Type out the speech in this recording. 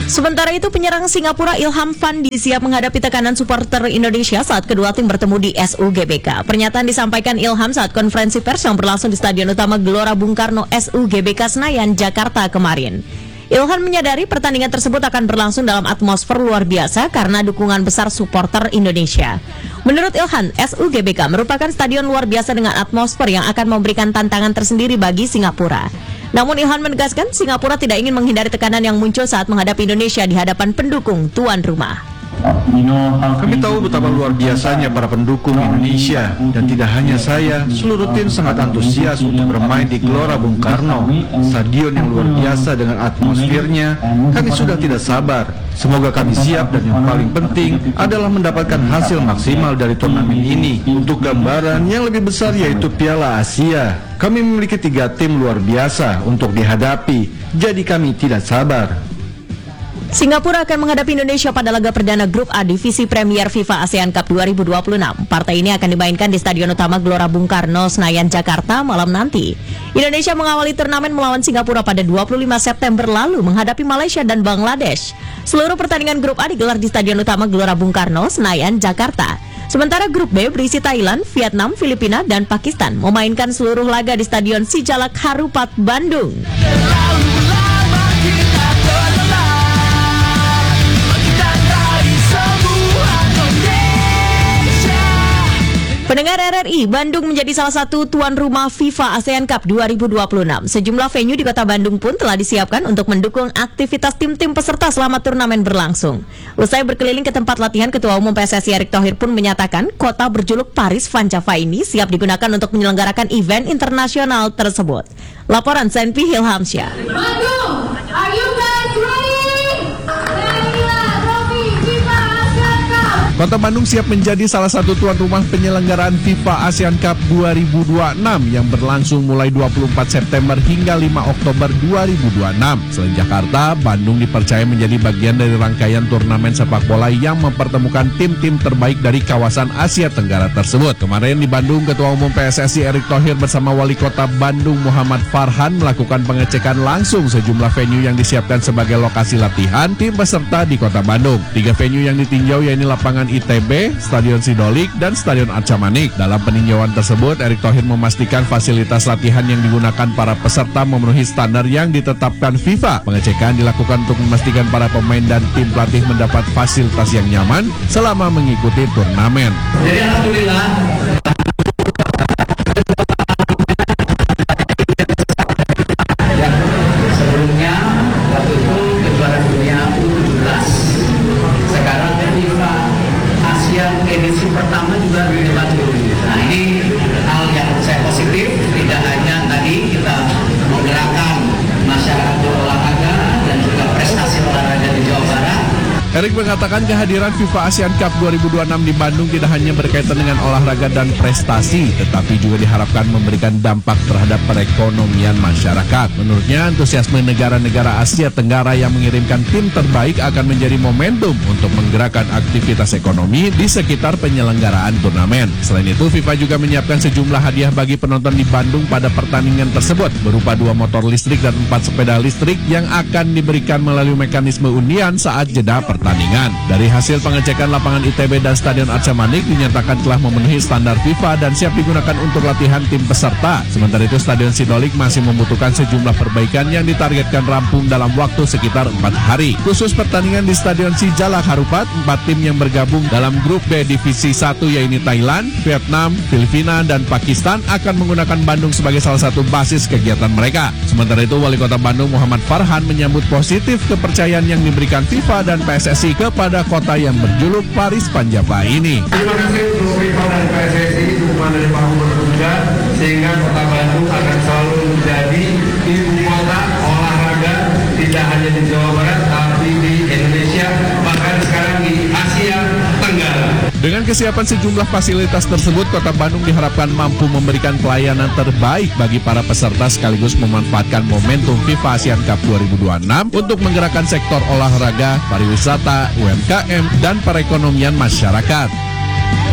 Sementara itu, penyerang Singapura Ilham Fandi siap menghadapi tekanan supporter Indonesia saat kedua tim bertemu di SUGBK. Pernyataan disampaikan Ilham saat konferensi pers yang berlangsung di Stadion Utama Gelora Bung Karno SUGBK Senayan, Jakarta kemarin. Ilham menyadari pertandingan tersebut akan berlangsung dalam atmosfer luar biasa karena dukungan besar supporter Indonesia. Menurut Ilham, SUGBK merupakan stadion luar biasa dengan atmosfer yang akan memberikan tantangan tersendiri bagi Singapura. Namun Ilham menegaskan Singapura tidak ingin menghindari tekanan yang muncul saat menghadapi Indonesia di hadapan pendukung tuan rumah. Kami tahu betapa luar biasanya para pendukung Indonesia, dan tidak hanya saya, seluruh tim sangat antusias untuk bermain di Gelora Bung Karno, stadion yang luar biasa dengan atmosfernya. Kami sudah tidak sabar. Semoga kami siap, dan yang paling penting adalah mendapatkan hasil maksimal dari turnamen ini untuk gambaran yang lebih besar, yaitu Piala Asia. Kami memiliki 3 tim luar biasa untuk dihadapi, jadi kami tidak sabar. Singapura akan menghadapi Indonesia pada laga perdana Grup A Divisi Premier FIFA ASEAN Cup 2026. Partai ini akan dimainkan di Stadion Utama Gelora Bung Karno, Senayan, Jakarta malam nanti. Indonesia mengawali turnamen melawan Singapura pada 25 September lalu menghadapi Malaysia dan Bangladesh. Seluruh pertandingan Grup A digelar di Stadion Utama Gelora Bung Karno, Senayan, Jakarta. Sementara Grup B berisi Thailand, Vietnam, Filipina, dan Pakistan memainkan seluruh laga di Stadion Sijalak Harupat, Bandung. Pendengar RRI, Bandung menjadi salah satu tuan rumah FIFA ASEAN Cup 2026. Sejumlah venue di kota Bandung pun telah disiapkan untuk mendukung aktivitas tim-tim peserta selama turnamen berlangsung. Usai berkeliling ke tempat latihan, Ketua Umum PSSI Erick Thohir pun menyatakan kota berjuluk Paris Van Java ini siap digunakan untuk menyelenggarakan event internasional tersebut. Laporan Senpi Hilhamsyah. Bandung, are you guys ready? Kota Bandung siap menjadi salah satu tuan rumah penyelenggaraan FIFA ASEAN Cup 2026 yang berlangsung mulai 24 September hingga 5 Oktober 2026. Selain Jakarta, Bandung dipercaya menjadi bagian dari rangkaian turnamen sepak bola yang mempertemukan tim-tim terbaik dari kawasan Asia Tenggara tersebut. Kemarin di Bandung, Ketua Umum PSSI Erick Thohir bersama Wali Kota Bandung Muhammad Farhan melakukan pengecekan langsung sejumlah venue yang disiapkan sebagai lokasi latihan tim peserta di Kota Bandung. 3 venue yang ditinjau yaitu lapangan ITB, Stadion Sidolik, dan Stadion Arca Manik. Dalam peninjauan tersebut, Erick Thohir memastikan fasilitas latihan yang digunakan para peserta memenuhi standar yang ditetapkan FIFA. Pengecekan dilakukan untuk memastikan para pemain dan tim pelatih mendapat fasilitas yang nyaman selama mengikuti turnamen. Jadi alhamdulillah sebelumnya waktu itu kejuaraan dunia U17. Sekarang FIFA ASEAN edisi pertama juga dibantu. Nah, ini hal yang saya positif, tidak hanya tadi kita menggerakkan masyarakat berolahraga dan juga prestasi olahraga di Jawa Barat. Erick mengatakan kehadiran FIFA ASEAN Cup 2026 di Bandung tidak hanya berkaitan dengan olahraga dan prestasi, tetapi juga diharapkan memberikan dampak terhadap perekonomian masyarakat. Menurutnya, antusiasme negara-negara Asia Tenggara yang mengirimkan tim terbaik akan menjadi momentum untuk menggerakkan aktivitas ekonomi di sekitar penyelenggaraan turnamen. Selain itu, FIFA juga menyiapkan sejumlah hadiah bagi penonton di Bandung pada pertandingan tersebut, berupa 2 motor listrik dan 4 sepeda listrik yang akan diberikan melalui mekanisme undian saat jeda pertandingan. Dari hasil pengecekan lapangan ITB dan Stadion Arca Manik dinyatakan telah memenuhi standar FIFA dan siap digunakan untuk latihan tim peserta. Sementara itu Stadion Sidolik masih membutuhkan sejumlah perbaikan yang ditargetkan rampung dalam waktu sekitar 4 hari. Khusus pertandingan di Stadion Sijalak Harupat, 4 tim yang bergabung dalam grup B Divisi 1 yaitu Thailand, Vietnam, Filipina, dan Pakistan akan menggunakan Bandung sebagai salah satu basis kegiatan mereka. Sementara itu Wali Kota Bandung Muhammad Farhan menyambut positif kepercayaan yang diberikan FIFA dan PSSI kepada kota yang berjuluk Paris Van Java ini. Terima kasih untuk FIFA dan PSSI, dukungan dari Pak Gubernur juga, sehingga kota Bandung akan selalu menjadi ibu kota olahraga tidak hanya di Jawa Barat, tapi di Indonesia, bahkan sekarang di Asia Tenggara. Dengan kesiapan sejumlah fasilitas tersebut, Kota Bandung diharapkan mampu memberikan pelayanan terbaik bagi para peserta sekaligus memanfaatkan momentum FIFA ASEAN Cup 2026 untuk menggerakkan sektor olahraga, pariwisata, UMKM, dan perekonomian masyarakat.